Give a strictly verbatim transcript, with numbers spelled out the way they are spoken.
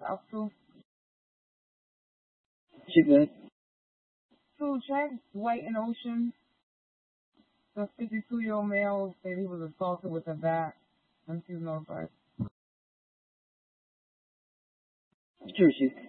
South too. She good. Two check, White and Ocean. The fifty-two-year-old male said he was assaulted with a bat and he was notified. Sure, she